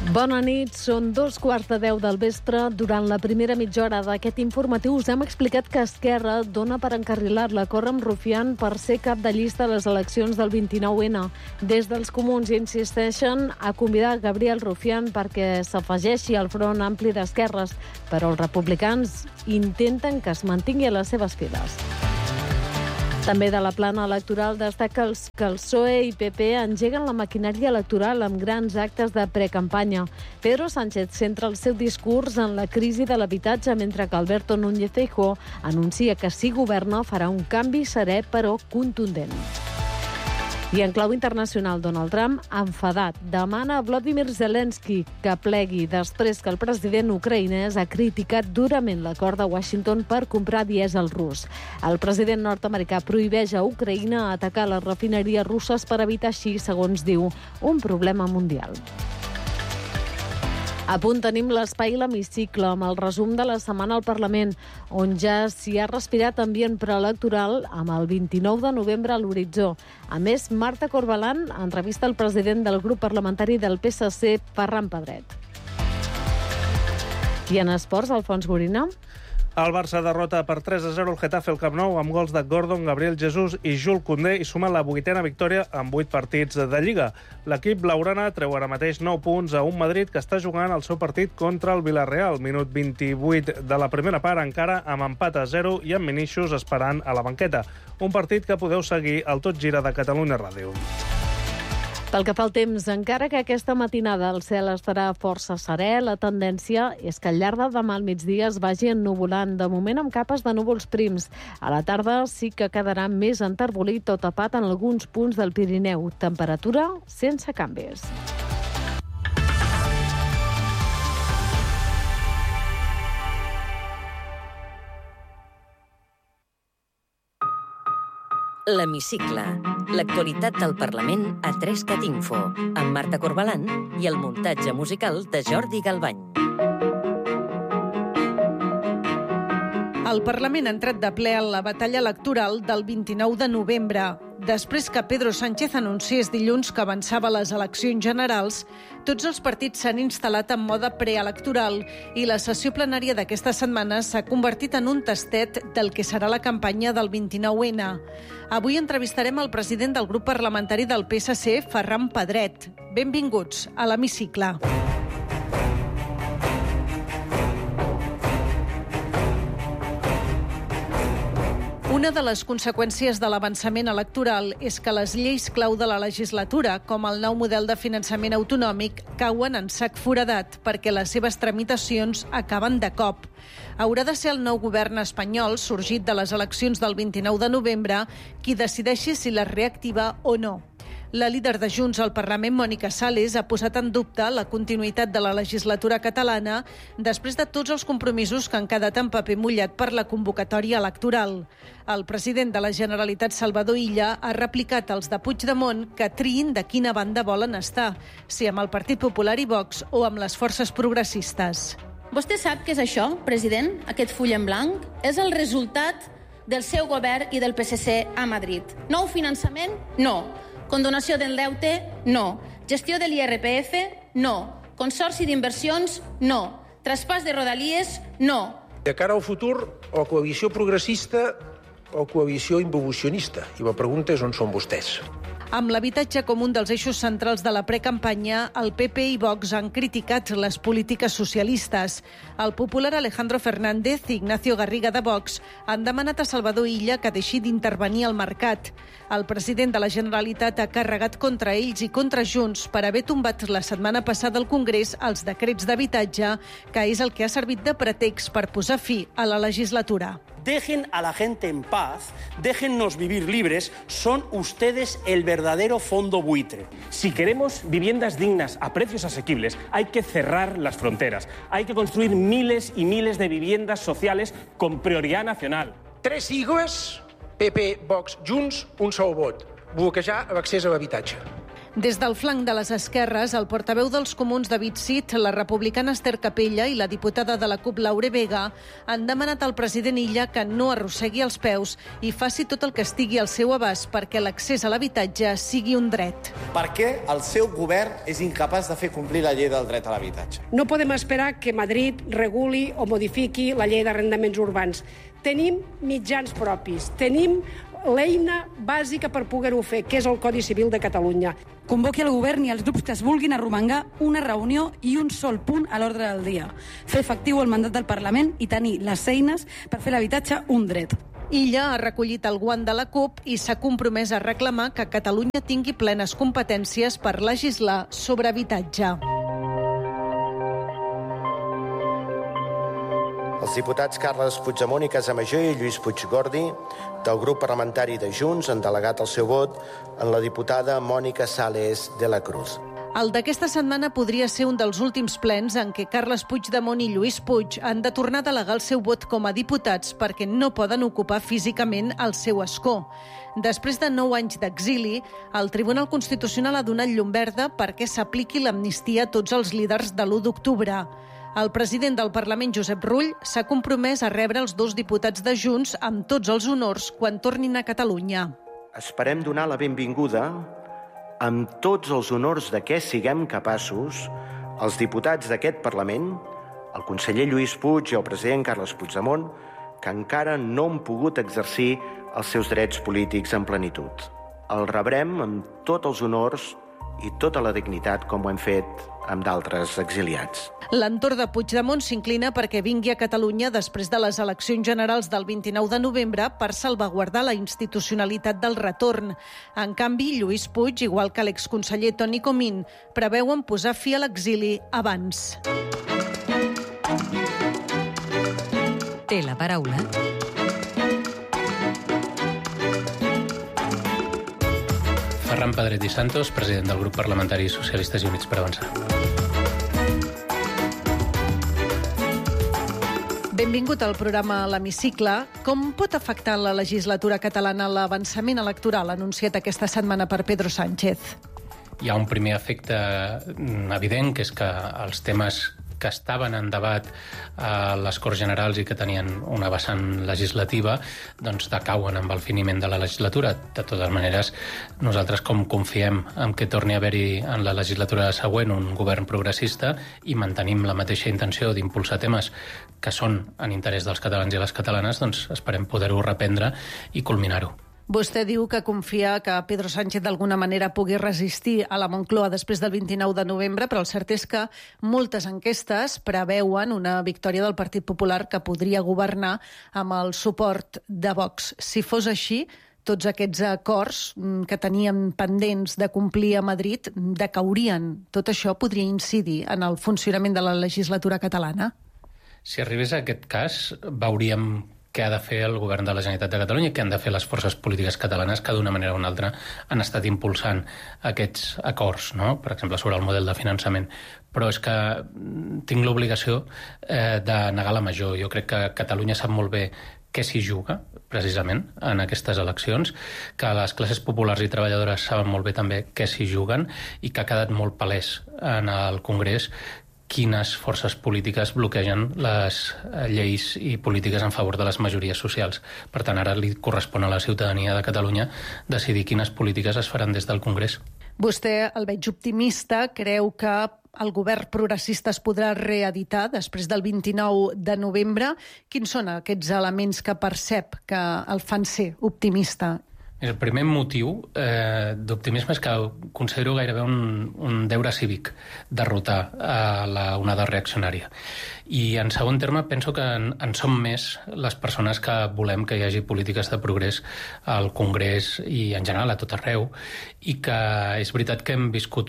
Bona nit, són 2:15 del vespre. Durant la primera mitja hora d'aquest informatiu us hem explicat que Esquerra dona per encarrilat l'acord amb Rufián per ser cap de llista a les eleccions del 29N. Des dels Comuns insisteixen a convidar Gabriel Rufián perquè s'afegeixi al Front Ampli d'Esquerres, però els republicans intenten que es mantingui a les seves files. També de la plana electoral destaca que el PSOE i PP engeguen la maquinària electoral amb grans actes de precampanya. Pedro Sánchez centra el seu discurs en la crisi de l'habitatge, mentre que Alberto Núñez Feijóo anuncia que si governa farà un canvi serè però contundent. I en clau internacional, Donald Trump, enfadat, demana a Volodymyr Zelensky que plegui després que el president ucraïnès ha criticat durament l'acord de Washington per comprar dièsel rus. El president nord-americà prohibeix a Ucraïna atacar les refineries russes per evitar així, segons diu, un problema mundial. A punt tenim l'espai L'Hemicicle amb el resum de la setmana al Parlament, on ja s'hi ha respirat ambient preelectoral amb el 29 de novembre a l'horitzó. A més, Marta Corbalán entrevista el president del grup parlamentari del PSC, Ferran Pedret. I en esports, Alfons Gorina. El Barça derrota per 3-0 el Getafe al Camp Nou amb gols de Gordon, Gabriel Jesús i Jules Koundé i suma la 8a victòria en 8 partits de Lliga. L'equip blaugrana treu ara mateix 9 punts a un Madrid que està jugant el seu partit contra el Villarreal. Minut 28 de la primera part, encara amb empat a 0 i amb Vinícius esperant a la banqueta. Un partit que podeu seguir al Tot Gira de Catalunya Ràdio. Pel que fa al temps, encara que aquesta matinada el cel estarà força serè, la tendència és que al llarg de demà al migdia es vagi ennuvolant, de moment amb capes de núvols prims. A la tarda sí que quedarà més enterbolit o tapat en alguns punts del Pirineu. Temperatura sense canvis. L'Hemicicle. L'actualitat del Parlament a 3CAT-Info, amb Marta Corbalán i el muntatge musical de Jordi Galbany. El Parlament ha entrat de ple en la batalla electoral del 29 de novembre. Després que Pedro Sánchez anunciés dilluns que avançava les eleccions generals, tots els partits s'han instal·lat en mode preelectoral i la sessió plenària d'aquesta setmana s'ha convertit en un tastet del que serà la campanya del 29N. Avui entrevistarem el president del grup parlamentari del PSC, Ferran Pedret. Benvinguts a l'Hemicicle. Una de les conseqüències de l'avançament electoral és que les lleis clau de la legislatura, com el nou model de finançament autonòmic, cauen en sac foradat perquè les seves tramitacions acaben de cop. Haurà de ser el nou govern espanyol, sorgit de les eleccions del 29 de novembre, qui decideixi si les reactiva o no. La líder de Junts al Parlament, Mònica Sales, ha posat en dubte la continuïtat de la legislatura catalana després de tots els compromisos que han quedat en paper mullat per la convocatòria electoral. El president de la Generalitat, Salvador Illa, ha replicat als de Puigdemont que triïn de quina banda volen estar, si amb el Partit Popular i Vox o amb les forces progressistes. Vostè sap què és això, president, aquest full en blanc? És el resultat del seu govern i del PSC a Madrid. Nou finançament? No. Condonació del deute? No. Gestió de l'IRPF? No. Consorci d'inversions? No. Traspàs de rodalies? No. De cara al futur, o coalició progressista o coalició involucionista. I la pregunta és on són vostès. Amb l'habitatge com un dels eixos centrals de la precampanya, el PP i Vox han criticat les polítiques socialistes. El popular Alejandro Fernández i Ignacio Garriga de Vox han demanat a Salvador Illa que deixi d'intervenir al mercat. El president de la Generalitat ha carregat contra ells i contra Junts per haver tombat la setmana passada al Congrés els decrets d'habitatge, que és el que ha servit de pretext per posar fi a la legislatura. Dejen a la gente en paz, déjennos vivir libres, son ustedes el verdadero fondo buitre. Si queremos viviendas dignas a precios asequibles, hay que cerrar las fronteras. Hay que construir miles y miles de viviendas sociales con prioridad nacional. 3 sigles, PP, Vox, Junts, un sol vot. Bloquejar l'accés a l'habitatge. Des del flanc de les esquerres, el portaveu dels comuns David Cid, la republicana Esther Capella i la diputada de la CUP Laure Vega han demanat al president Illa que no arrossegui els peus i faci tot el que estigui al seu abast perquè l'accés a l'habitatge sigui un dret. Per què el seu govern és incapaç de fer complir la llei del dret a l'habitatge? No podem esperar que Madrid reguli o modifiqui la llei d'arrendaments urbans. Tenim mitjans propis, tenim l'eina bàsica per poder-ho fer, que és el Codi Civil de Catalunya. Convoqui el govern i els grups que es vulguin arromangar una reunió i un sol punt a l'ordre del dia. Fer efectiu el mandat del Parlament i tenir les eines per fer l'habitatge un dret. Illa ha recollit el guant de la CUP i s'ha compromès a reclamar que Catalunya tingui plenes competències per legislar sobre habitatge. Els diputats Carles Puigdemont i Casamajor i Lluís Puigdemont del grup parlamentari de Junts han delegat el seu vot en la diputada Mònica Sales de la Cruz. El d'aquesta setmana podria ser un dels últims plens en què Carles Puigdemont i Lluís Puig han de tornar a delegar el seu vot com a diputats perquè no poden ocupar físicament el seu escó. Després de 9 anys d'exili, el Tribunal Constitucional ha donat llum verda perquè s'apliqui l'amnistia a tots els líders de l'1 d'octubre. El president del Parlament, Josep Rull, s'ha compromès a rebre els 2 diputats de Junts amb tots els honors quan tornin a Catalunya. Esperem donar la benvinguda amb tots els honors de què siguem capaços als diputats d'aquest Parlament, el conseller Lluís Puig i el president Carles Puigdemont, que encara no han pogut exercir els seus drets polítics en plenitud. El rebrem amb tots els honors i tota la dignitat com ho hem fet amb d'altres exiliats. L'entorn de Puigdemont s'inclina perquè vingui a Catalunya després de les eleccions generals del 29 de novembre per salvaguardar la institucionalitat del retorn. En canvi, Lluís Puig, igual que l'exconseller Toni Comín, preveuen posar fi a l'exili abans. Té la paraula Ferran Pedret i Santos, president del grup parlamentari Socialistes i Units per Avançar. Benvingut al programa L'Hemicicle. Com pot afectar la legislatura catalana l'avançament electoral anunciat aquesta setmana per Pedro Sánchez? Hi ha un primer efecte evident, que és que els temes que estaven en debat a les Corts Generals i que tenien una vessant legislativa, doncs decauen amb el finiment de la legislatura. De totes maneres, nosaltres com confiem en que torni a haver-hi en la legislatura següent un govern progressista i mantenim la mateixa intenció d'impulsar temes que són en interès dels catalans i les catalanes, doncs esperem poder-ho reprendre i culminar-ho. Vostè diu que confia que Pedro Sánchez d'alguna manera pugui resistir a la Moncloa després del 29 de novembre, però el cert és que moltes enquestes preveuen una victòria del Partit Popular que podria governar amb el suport de Vox. Si fos així, tots aquests acords que teníem pendents de complir a Madrid decaurien. Tot això podria incidir en el funcionament de la legislatura catalana? Si arribés a aquest cas, veuríem què ha de fer el govern de la Generalitat de Catalunya i què han de fer les forces polítiques catalanes que d'una manera o una altra han estat impulsant aquests acords, no? Per exemple, sobre el model de finançament. Però és que tinc l'obligació de negar la major. Jo crec que Catalunya sap molt bé què s'hi juga, precisament, en aquestes eleccions, que les classes populars i treballadores saben molt bé també què s'hi juguen i que ha quedat molt palès en el Congrés quines forces polítiques bloquegen les lleis i polítiques en favor de les majories socials. Per tant, ara li correspon a la ciutadania de Catalunya decidir quines polítiques es faran des del Congrés. Vostè el veig optimista, creu que el govern progressista es podrà reeditar després del 29 de novembre. Quins són aquests elements que percep que el fan ser optimista? El primer motiu d'optimisme és que considero gairebé un deure cívic derrotar la onada reaccionària. I en segon terme penso que en som més les persones que volem que hi hagi polítiques de progrés al Congrés i en general a tot arreu, i que és veritat que hem viscut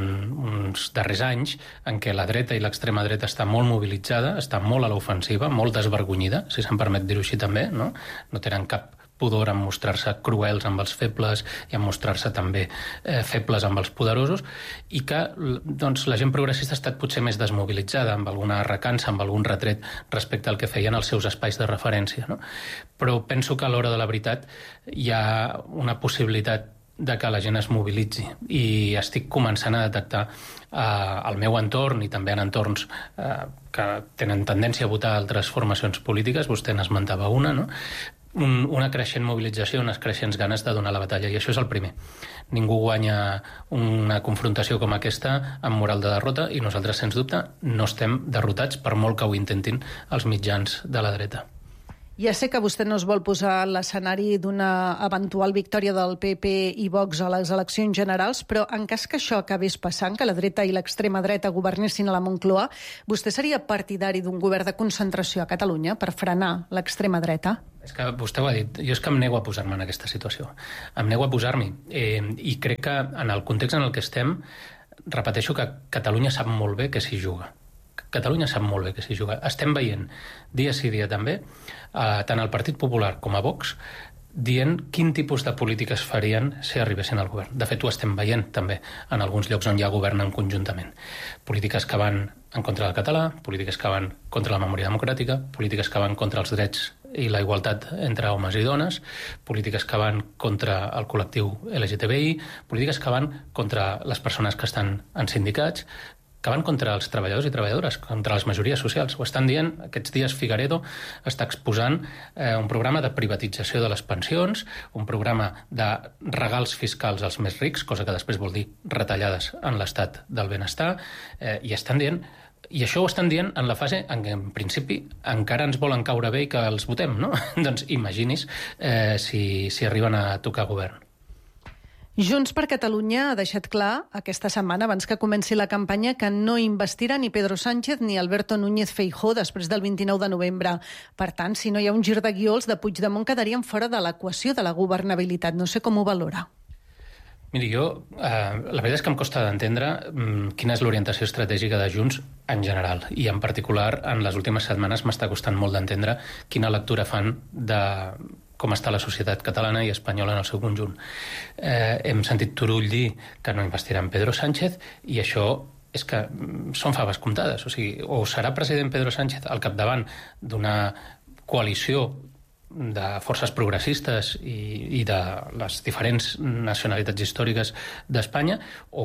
uns darrers anys en què la dreta i l'extrema dreta està molt mobilitzada, està molt a l'ofensiva, molt desvergonyida, si se'm permet dir-ho així també, no tenen cap pudor en mostrar-se cruels amb els febles i en mostrar-se també febles amb els poderosos, i que doncs, la gent progressista ha estat potser més desmobilitzada, amb alguna recança, amb algun retret respecte al que feien els seus espais de referència, no? Però penso que a l'hora de la veritat hi ha una possibilitat de que la gent es mobilitzi, i estic començant a detectar al meu entorn i també en entorns que tenen tendència a votar altres formacions polítiques, vostè n'esmentava una, no? Una creixent mobilització, unes creixents ganes de donar la batalla, i això és el primer. Ningú guanya una confrontació com aquesta amb moral de derrota, i nosaltres, sens dubte, no estem derrotats per molt que ho intentin els mitjans de la dreta. Ja sé que vostè no es vol posar en l'escenari d'una eventual victòria del PP i Vox a les eleccions generals, però en cas que això acabés passant, que la dreta i l'extrema dreta governessin a la Moncloa, vostè seria partidari d'un govern de concentració a Catalunya per frenar l'extrema dreta? És que vostè ho ha dit, jo és que em nego a posar-me en aquesta situació. Em nego a posar-m'hi. I crec que en el context en el que estem, repeteixo que Catalunya sap molt bé que s'hi juga. Catalunya sap molt bé que s'hi juga. Estem veient dia sí dia també, tant el Partit Popular com a Vox, dient quin tipus de polítiques farien si arribessin al govern. De fet, ho estem veient també en alguns llocs on ja governen conjuntament. Polítiques que van en contra del català, polítiques que van contra la memòria democràtica, polítiques que van contra els drets i la igualtat entre homes i dones, polítiques que van contra el col·lectiu LGTBI, polítiques que van contra les persones que estan en sindicats, que van contra els treballadors i treballadores, contra les majories socials. Ho estan dient, aquests dies Figueredo està exposant un programa de privatització de les pensions, un programa de regals fiscals als més rics, cosa que després vol dir retallades en l'estat del benestar, i estan dient, i això ho estan dient en la fase en què, en principi, encara ens volen caure bé i que els votem, no? Doncs imagini's si arriben a tocar govern. Junts per Catalunya ha deixat clar aquesta setmana, abans que comenci la campanya, que no investirà ni Pedro Sánchez ni Alberto Núñez Feijóo després del 29 de novembre. Per tant, si no hi ha un gir de guió, els de Puigdemont quedarien fora de l'equació de la governabilitat. No sé com ho valora. Miri, jo, la veritat és que em costa d'entendre quina és l'orientació estratègica de Junts en general, i en particular en les últimes setmanes m'està costant molt d'entendre quina lectura fan de com està la societat catalana i espanyola en el seu conjunt. Hem sentit Turull dir que no investirà en Pedro Sánchez, i això és que són faves comptades. O sigui, o serà president Pedro Sánchez al capdavant d'una coalició de forces progressistes i de les diferents nacionalitats històriques d'Espanya,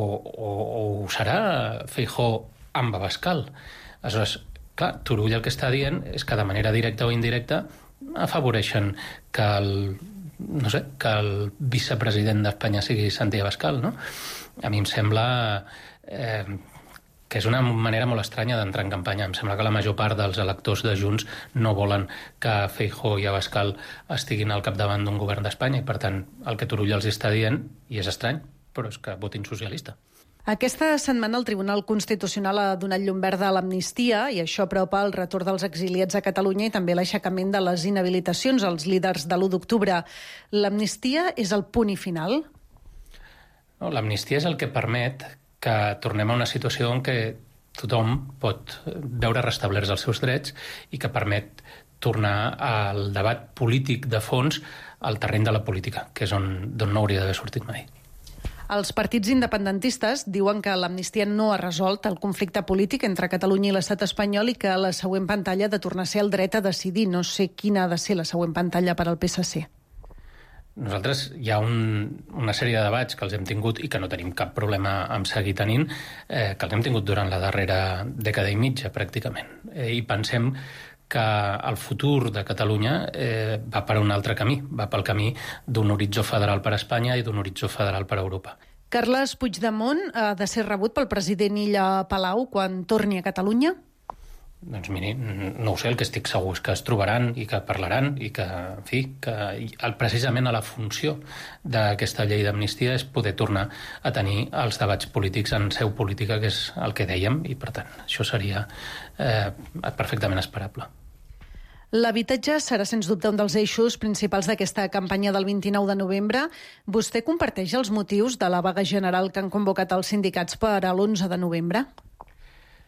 o serà Feijóo amb Abascal. Aleshores, clar, Turull el que està dient és que de manera directa o indirecta afavoreixen que el vicepresident d'Espanya sigui Santi Abascal, no? A mi em sembla que és una manera molt estranya d'entrar en campanya. Em sembla que la major part dels electors de Junts no volen que Feijóo i Abascal estiguin al capdavant d'un govern d'Espanya, i per tant el que Turull els està dient, i és estrany, però és que votin socialista. Aquesta setmana el Tribunal Constitucional ha donat llum verda a l'amnistia, i això apropa el retorn dels exiliats a Catalunya i també l'aixecament de les inhabilitacions als líders de l'1 d'octubre. L'amnistia és el punt i final? No, l'amnistia és el que permet que tornem a una situació en què tothom pot veure restablerts els seus drets i que permet tornar al debat polític de fons al terreny de la política, que és d'on no hauria d'haver sortit mai. Els partits independentistes diuen que l'amnistia no ha resolt el conflicte polític entre Catalunya i l'estat espanyol i que la següent pantalla ha de tornar a ser el dret a decidir. No sé quina ha de ser la següent pantalla per al PSC. Nosaltres hi ha una sèrie de debats que els hem tingut i que no tenim cap problema en seguir tenint, que els hem tingut durant la darrera dècada i mitja, pràcticament. I pensem que el futur de Catalunya va per un altre camí, va pel camí d'un horitzó federal per a Espanya i d'un horitzó federal per a Europa. Carles Puigdemont ha de ser rebut pel president Illa Palau quan torni a Catalunya? Doncs miri, no ho sé, el que estic segur és que es trobaran i que parlaran i que, en fi, que precisament a la funció d'aquesta llei d'amnistia és poder tornar a tenir els debats polítics en seu política, que és el que dèiem, i per tant això seria perfectament esperable. L'habitatge serà, sens dubte, un dels eixos principals d'aquesta campanya del 29 de novembre. Vostè comparteix els motius de la vaga general que han convocat els sindicats per a l'11 de novembre?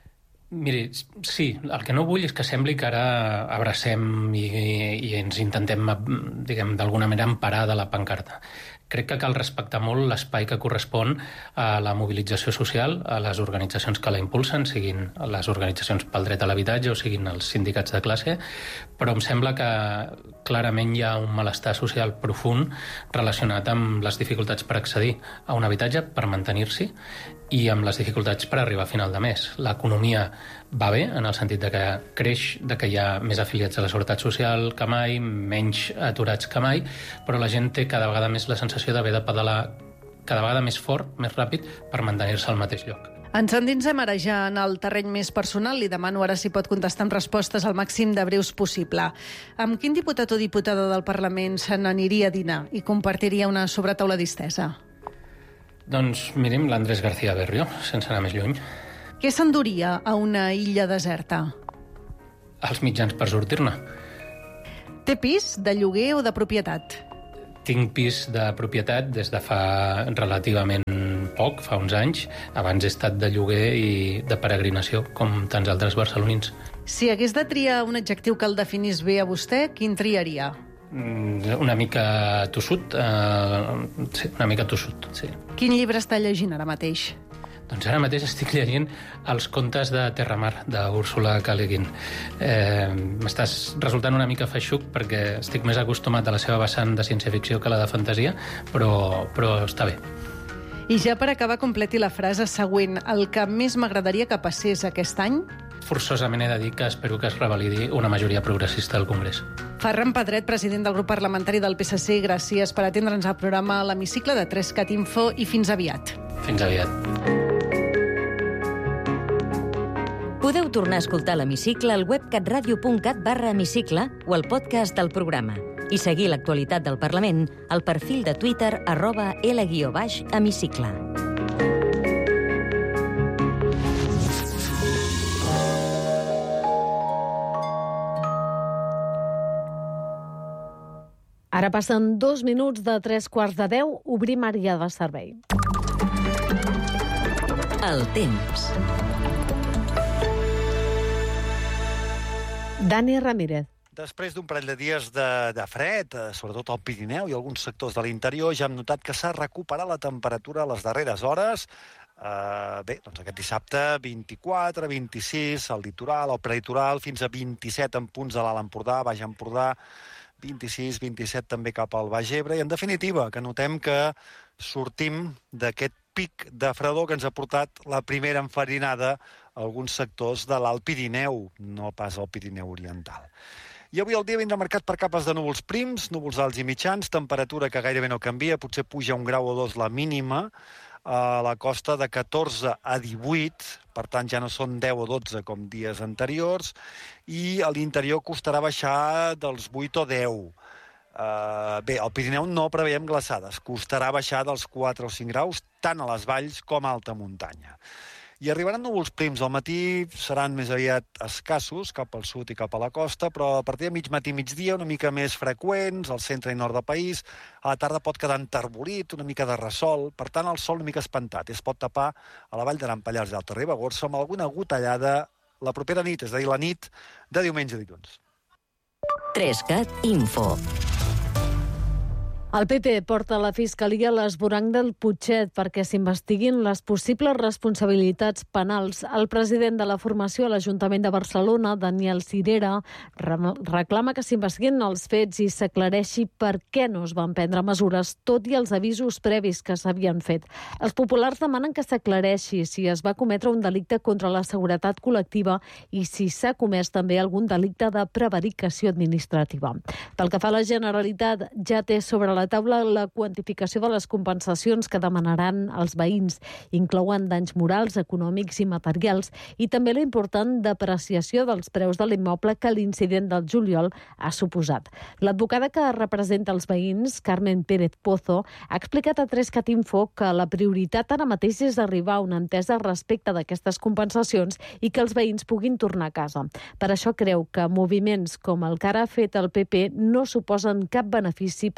Miri, sí, el que no vull és que sembli que ara abracem i ens intentem, diguem, d'alguna manera emparar de la pancarta. Crec que cal respectar molt l'espai que correspon a la mobilització social, a les organitzacions que la impulsen, siguin les organitzacions pel dret a l'habitatge o siguin els sindicats de classe, però em sembla que clarament hi ha un malestar social profund relacionat amb les dificultats per accedir a un habitatge, per mantenir-s'hi, i amb les dificultats per arribar a final de mes. L'economia va bé, en el sentit de que creix, de que hi ha més afiliats a la Seguretat Social que mai, menys aturats que mai, però la gent té cada vegada més la sensació d'haver de pedalar cada vegada més fort, més ràpid, per mantenir-se al mateix lloc. Ens endinsem ara ja en el terreny més personal. Li demano ara si pot contestar amb respostes al màxim de breus possible. Amb quin diputat o diputada del Parlament se n'aniria a dinar i compartiria una sobretaula distesa? Doncs mirim l'Andrés García Berrio, sense anar més lluny. Què s'enduria a una illa deserta? Els mitjans per sortir-ne. Té pis, de lloguer o de propietat? Tinc pis de propietat des de fa relativament poc, fa uns anys. Abans he estat de lloguer i de peregrinació, com tants altres barcelonins. Si hagués de triar un adjectiu que el definís bé a vostè, quin triaria? Una mica tossut, sí, una mica tossut, sí. Quin llibre està llegint ara mateix? Doncs ara mateix estic llegint els contes de Terramar, d'Úrsula K. Le Guin. M'estàs resultant una mica feixuc perquè estic més acostumat a la seva vessant de ciència-ficció que la de fantasia, però està bé. I ja per acabar, completi la frase següent. El que més m'agradaria que passés aquest any? Forçosament he de dir que espero que es revalidi una majoria progressista al Congrés. Ferran Pedret, president del grup parlamentari del PSC, gràcies per atendre'ns al programa L'Hemicicle de 3cat Info i fins aviat. Fins aviat. Podeu tornar a escoltar l'Hemicicle al web catradio.cat/hemicicle o al podcast del programa i seguir l'actualitat del Parlament al perfil de Twitter @L_Hemicicle. Ara passen 2 minuts de 3:15, obrim àrea de servei. El temps. Dani Ramírez. Després d'un parell de dies de fred, sobretot al Pirineu i alguns sectors de l'interior, ja hem notat que s'ha recuperat la temperatura a les darreres hores. Bé, doncs aquest dissabte 24, 26 al litoral, al prelitoral, fins a 27 en punts de l'Alt Empordà, Baix Empordà, 26, 27 també cap al Baix Ebre, i en definitiva que notem que sortim d'aquest pic de fredor que ens ha portat la primera enfarinada a alguns sectors de l'Alt Pirineu, no pas al Pirineu Oriental. I avui el dia vindrà marcat per capes de núvols prims, núvols alts i mitjans, temperatura que gairebé no canvia, potser puja 1 grau o 2 la mínima, a la costa de 14 a 18, per tant ja no són 10 o 12 com dies anteriors, i a l'interior costarà baixar dels 8 o 10. Bé, al Pirineu no preveiem glaçades, costarà baixar dels 4 o 5 graus, tant a les valls com a alta muntanya. I arribaran núvols prims. Al matí seran més aviat escassos, cap al sud i cap a la costa, però a partir de mig matí i migdia una mica més freqüents, al centre i nord del país. A la tarda pot quedar enterbolit, una mica de ressol, per tant el sol una mica espantat. Es pot tapar a la vall d'Aran, Pallars d'Alta Ribagorça amb alguna gotellada la propera nit, és a dir, la nit de diumenge a dilluns. 3cat Info. El PP porta a la Fiscalia l'esvoranc del Putxet perquè s'investiguin les possibles responsabilitats penals. El president de la formació a l'Ajuntament de Barcelona, Daniel Cirera, reclama que s'investiguin els fets i s'aclareixi per què no es van prendre mesures, tot i els avisos previs que s'havien fet. Els populars demanen que s'aclareixi si es va cometre un delicte contra la seguretat col·lectiva i si s'ha comès també algun delicte de prevaricació administrativa. Pel que fa a la Generalitat, ja té sobre la taula la quantificació de les compensacions que demanaran els veïns. Inclouen danys morals, econòmics i materials i també la important depreciació dels preus de l'immoble que l'incident del juliol ha suposat. L'advocada que representa els veïns, Carmen Pérez Pozo, ha explicat a 3cat Info que la prioritat ara mateix és arribar a una entesa respecte d'aquestes compensacions i que els veïns puguin tornar a casa. Per això creu que moviments com el que ara ha fet el PP no suposen cap benefici per als veïns.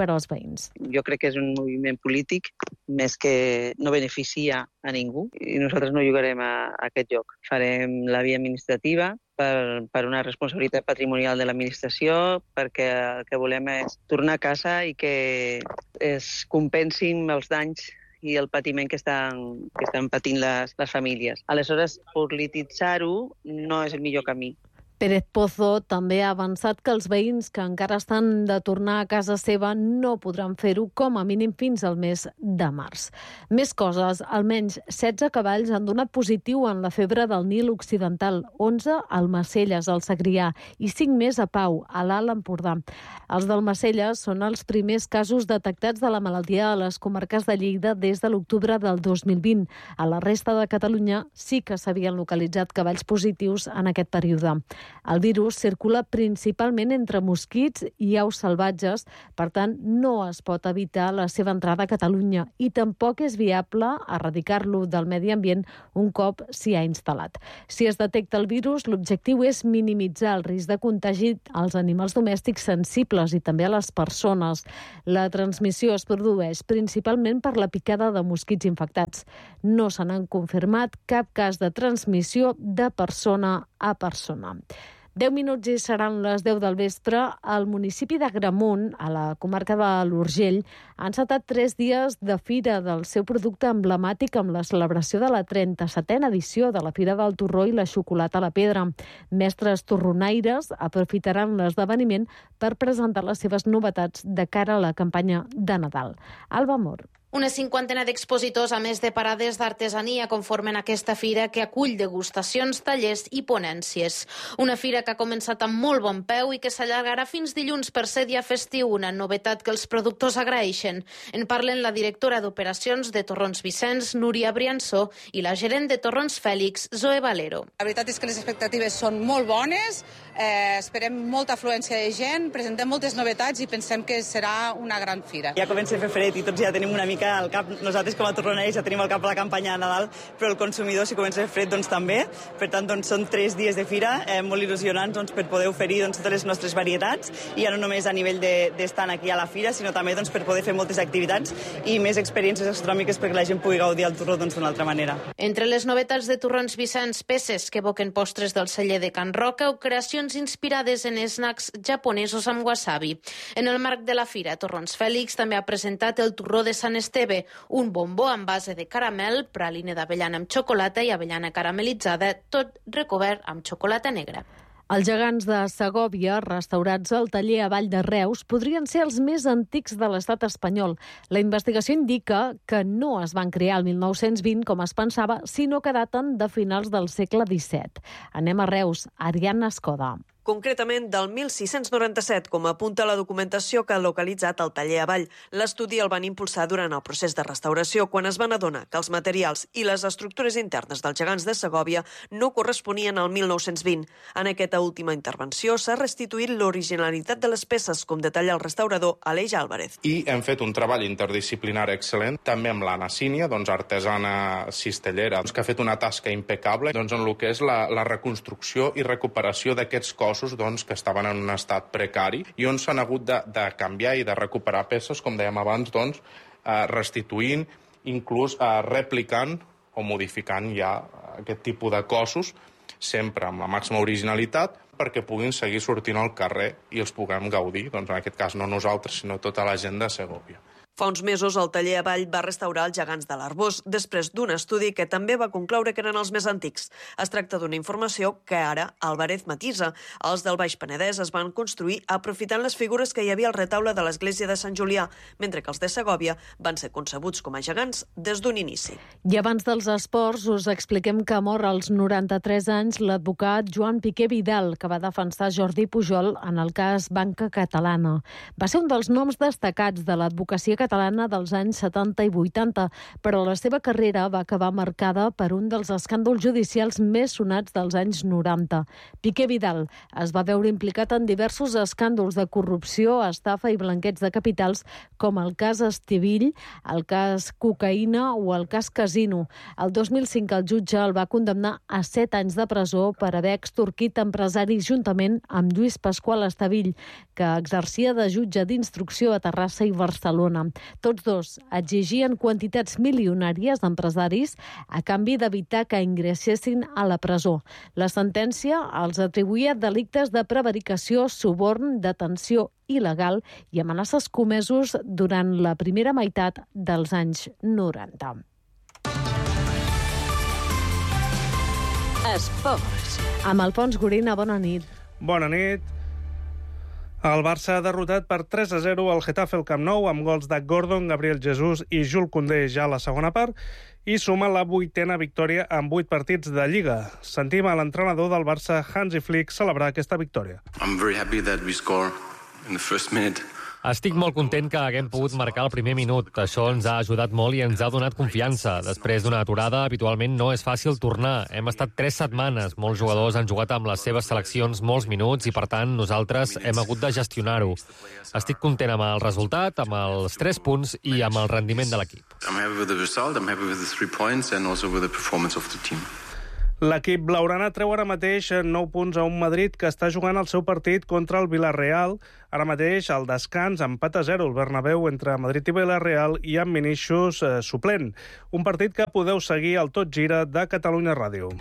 veïns. Jo crec que és un moviment polític més que no beneficia a ningú i nosaltres no jugarem a aquest joc. Farem la via administrativa per una responsabilitat patrimonial de l'administració, perquè el que volem és tornar a casa i que es compensin els danys i el patiment que estan patint les famílies. Aleshores, polititzar-ho no és el millor camí. Pérez Pozo també ha avançat que els veïns que encara estan de tornar a casa seva no podran fer-ho com a mínim fins al mes de març. Més coses, almenys 16 cavalls han donat positiu en la febre del Nil Occidental, 11 al Macelles, al Segrià, i 5 més a Pau, a l'Alt Empordà. Els del Macelles són els primers casos detectats de la malaltia a les comarques de Lleida des de l'octubre del 2020. A la resta de Catalunya sí que s'havien localitzat cavalls positius en aquest període. El virus circula principalment entre mosquits i aus salvatges, per tant, no es pot evitar la seva entrada a Catalunya i tampoc és viable erradicar-lo del medi ambient un cop s'hi ha instal·lat. Si es detecta el virus, l'objectiu és minimitzar el risc de contagi als animals domèstics sensibles i també a les persones. La transmissió es produeix principalment per la picada de mosquits infectats. No se n'han confirmat cap cas de transmissió de persona a persona. 10 minuts i seran les 10 del vespre. Al municipi d'Agramunt, a la comarca de l'Urgell, han encetat 3 dies de fira del seu producte emblemàtic amb la celebració de la 37a edició de la Fira del Torró i la Xocolata a la Pedra. Mestres torronaires aprofitaran l'esdeveniment per presentar les seves novetats de cara a la campanya de Nadal. Alba Mor. Una cinquantena d'expositors, a més de parades d'artesania, conformen aquesta fira que acull degustacions, tallers i ponències. Una fira que ha començat amb molt bon peu i que s'allargarà fins dilluns per ser dia festiu, una novetat que els productors agraeixen. En parlen la directora d'operacions de Torrons Vicenç, Núria Briançó, i la gerent de Torrons Fèlix, Zoe Valero. La veritat és que les expectatives són molt bones, esperem molta afluència de gent, presentem moltes novetats i pensem que serà una gran fira. Ja comença a fer fred i tots ja tenim una mica al cap, nosaltres com a torroners ja tenim al cap la campanya de Nadal, però el consumidor si comença a fer fred doncs també. Per tant, doncs, són 3 dies de fira molt il·lusionants doncs, per poder oferir doncs, totes les nostres varietats i ja no només a nivell d'estar aquí a la fira, sinó també doncs, per poder fer moltes activitats i més experiències gastronòmiques perquè la gent pugui gaudir el torró doncs, d'una altra manera. Entre les novetats de Torrons Vicenç, peces que evoquen postres del celler de Can Roca o creacions inspirades en snacks japonesos amb wasabi. En el marc de la fira, Torrons Fèlix també ha presentat el torró de Sant Esteve, un bombó amb base de caramel, praline d'avellana amb xocolata i avellana caramelitzada, tot recobert amb xocolata negra. Els gegants de Segòvia, restaurats al taller a Vall de Reus, podrien ser els més antics de l'estat espanyol. La investigació indica que no es van crear el 1920 com es pensava, sinó que daten de finals del segle XVII. Anem a Reus. Ariadna Escoda. Concretament del 1697, com apunta la documentació que ha localitzat el taller Avall. L'estudi el van impulsar durant el procés de restauració, quan es van adonar que els materials i les estructures internes dels gegants de Segòvia no corresponien al 1920. En aquesta última intervenció s'ha restituït l'originalitat de les peces, com detalla el restaurador Aleix Álvarez. I hem fet un treball interdisciplinari excel·lent, també amb l'Anna Sínia, artesana cistellera, que ha fet una tasca impecable en el que és la reconstrucció i recuperació d'aquests cossos que estaven en un estat precari i on s'han hagut de canviar i de recuperar peces, com dèiem abans, restituint, inclús replicant o modificant ja aquest tipus de cossos, sempre amb la màxima originalitat, perquè puguin seguir sortint al carrer i els puguem gaudir, en aquest cas no nosaltres, sinó tota la gent de Segòvia. Fa uns mesos, el taller Avall va restaurar els gegants de l'Arbós, després d'un estudi que també va concloure que eren els més antics. Es tracta d'una informació que ara Álvarez matisa. Els del Baix Penedès es van construir aprofitant les figures que hi havia al retaule de l'església de Sant Julià, mentre que els de Segòvia van ser concebuts com a gegants des d'un inici. I abans dels esports, us expliquem que mor als 93 anys l'advocat Joan Piqué Vidal, que va defensar Jordi Pujol en el cas Banca Catalana. Va ser un dels noms destacats de l'advocacia catalana catalana dels anys 70 i 80, però la seva carrera va acabar marcada per un dels escàndols judicials més sonats dels anys 90. Piqué Vidal es va veure implicat en diversos escàndols de corrupció, estafa i blanqueig de capitals, com el cas Estivill, el cas Cocaïna o el cas Casino. El 2005 el jutge el va condemnar a 7 anys de presó per haver extorquit empresaris juntament amb Lluís Pasqual Estavill, que exercia de jutge d'instrucció a Terrassa i Barcelona. Tots dos exigien quantitats milionàries d'empresaris a canvi d'evitar que ingressessin a la presó. La sentència els atribuïa delictes de prevaricació, suborn, detenció il·legal i amenaces comesos durant la primera meitat dels anys 90. Esports. Amb Alfons Gorina, bona nit. Bona nit. El Barça ha derrotat per 3-0 al Getafe al Camp Nou amb gols de Gordon, Gabriel Jesús i Jules Koundé ja a la segona part i suma la 8ª victòria en 8 partits de Lliga. Sentim a l'entrenador del Barça, Hansi Flick, celebrar aquesta victòria. I'm very happy that we score in the first minute. Estic molt content que haguem pogut marcar el primer minut. Això ens ha ajudat molt i ens ha donat confiança. Després d'una aturada, habitualment no és fàcil tornar. Hem estat 3 setmanes. Molts jugadors han jugat amb les seves seleccions molts minuts i, per tant, nosaltres hem hagut de gestionar-ho. Estic content amb el resultat, amb els 3 punts i amb el rendiment de l'equip. I'm happy with the result, I'm happy with the 3 points and also with the performance of the team. L'equip blaugrana treu ara mateix 9 punts a un Madrid que està jugant el seu partit contra el Villarreal. Ara mateix, al descans, empat a 0 el Bernabéu entre Madrid i Villarreal i amb Vinícius suplent. Un partit que podeu seguir al Tot Gira de Catalunya Ràdio.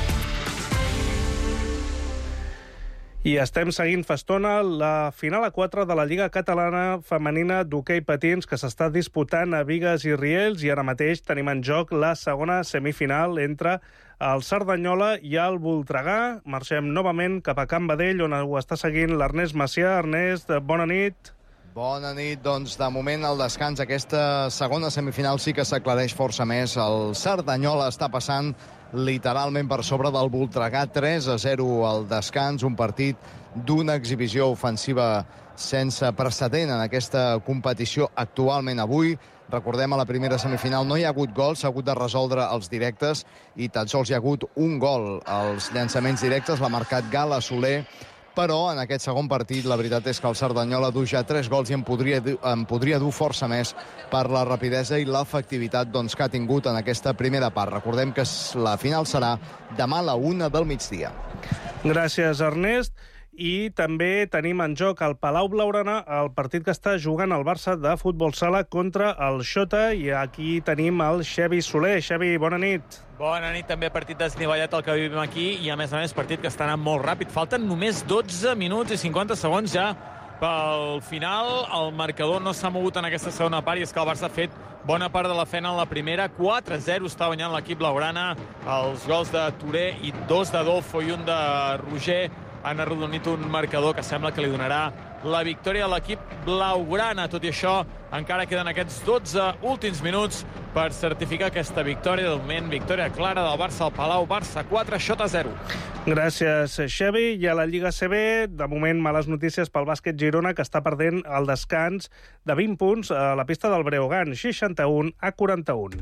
I estem seguint fa estona la final a 4 de la Lliga Catalana Femenina d'hoquei patins que s'està disputant a Bigues i Riells i ara mateix tenim en joc la segona semifinal entre el Cerdanyola i el Voltregà. Marxem novament cap a Can Badell, on ho està seguint l'Ernest Macià. Ernest, bona nit. Bona nit. Doncs, de moment, al descans, aquesta segona semifinal sí que s'aclareix força més. El Cerdanyola està passant literalment per sobre del Voltregà, 3-0 al descans, un partit d'una exhibició ofensiva sense precedent en aquesta competició actualment avui. Recordem, a la primera semifinal no hi ha hagut gols, s'ha hagut de resoldre els directes i tan sols hi ha hagut un gol. Els llançaments directes l'ha marcat Gala Soler, però en aquest segon partit la veritat és que el Cerdanyola du ja 3 gols i en podria dur força més per la rapidesa i l'efectivitat que ha tingut en aquesta primera part. Recordem que la final serà demà a la 1 del migdia. Gràcies, Ernest. I també tenim en joc al Palau Blaugrana el partit que està jugant el Barça de futbol sala contra el Xota, i aquí tenim el Xevi Soler. Xevi, bona nit. Bona nit, també partit desnivellat el que vivim aquí i a més partit que està anant molt ràpid. Falten només 12 minuts i 50 segons ja pel final. El marcador no s'ha mogut en aquesta segona part i és que el Barça ha fet bona part de la feina en la primera. 4-0 està guanyant l'equip blaugrana. Els gols de Touré i 2 d'Adolfo i un de Roger han arrodonit un marcador que sembla que li donarà la victòria a l'equip blaugrana. Tot i això, encara queden aquests 12 últims minuts per certificar aquesta victòria. De moment, victòria clara del Barça al Palau. Barça 4, Xota 0. Gràcies, Xevi. I a la Lliga CB, de moment, males notícies pel bàsquet Girona, que està perdent el descans de 20 punts a la pista del Breogán, 61-41.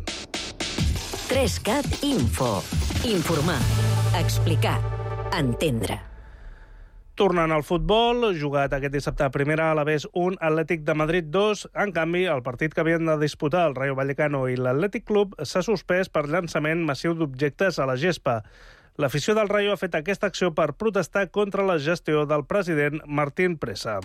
3CAT Info. Informar, explicar, entendre. Tornant al futbol, jugat aquest dissabte a primera, Alavés 1, Atlètic de Madrid 2. En canvi, el partit que havien de disputar el Rayo Vallecano i l'Atlètic Club s'ha suspès per llançament massiu d'objectes a la gespa. L'afició del Rayo ha fet aquesta acció per protestar contra la gestió del president Martín Presa.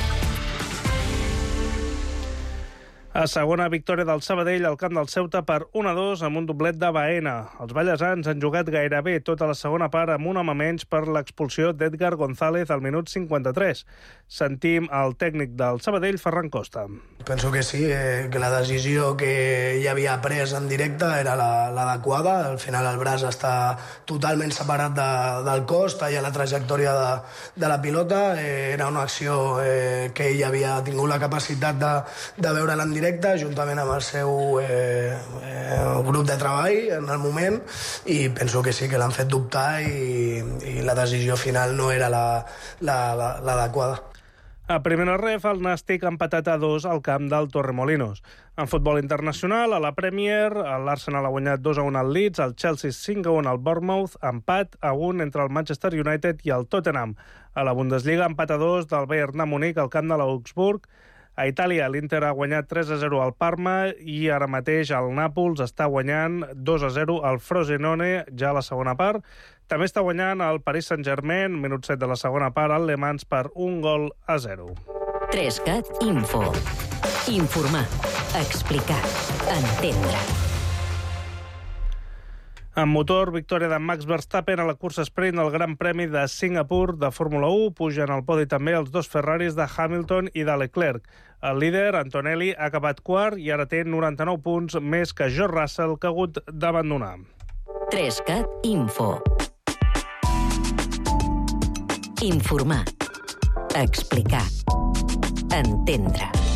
A segona victòria del Sabadell al camp del Ceuta per 1-2 amb un doblet de Baena. Els ballesans han jugat gairebé tota la segona part amb un home menys per l'expulsió d'Edgar González al minut 53. Sentim el tècnic del Sabadell, Ferran Costa. Penso que sí, que la decisió que ja havia pres en directe era l'adequada. Al final el braç està totalment separat del cos, talla la trajectòria de la pilota. Era una acció que ell havia tingut la capacitat de veure-la en directe, juntament amb el seu grup de treball en el moment, i penso que sí, que l'han fet dubtar i la decisió final no era l'adequada. A primera ref, el Nàstic ha empatat a 2 al camp del Torremolinos. En futbol internacional, a la Premier, l'Arsenal ha guanyat 2-1 al Leeds, el Chelsea 5-1 al Bournemouth, empat a 1 entre el Manchester United i el Tottenham. A la Bundesliga, empat a 2 del Bayern de Munic al camp de l'Augsburg. A Itàlia, l'Inter ha guanyat 3-0 al Parma i ara mateix el Nàpols està guanyant 2-0 al Frosinone, ja a la segona part. També està guanyant el Paris Saint-Germain, minut 7 de la segona part, al Le Mans per 1-0. 3CAT Info. Informar, explicar, entendre. En motor, victòria de Max Verstappen a la cursa sprint al Gran Premi de Singapur de Fórmula 1. Pugen al podi també els dos Ferraris de Hamilton i de Leclerc. El líder, Antonelli, ha acabat quart i ara té 99 punts més que George Russell, que ha hagut d'abandonar. 3CAT Info. Informar, explicar, entendre.